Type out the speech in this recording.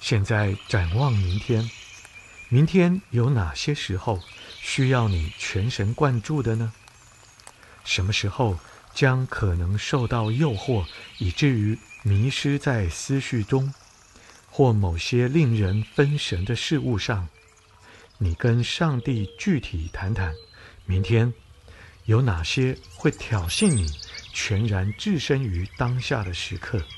现在展望明天，明天有哪些时候需要你全神贯注的呢？什么时候将可能受到诱惑，以至于迷失在思绪中，或某些令人分神的事物上？你跟上帝具体谈谈，明天有哪些会挑衅你全然置身于当下的时刻？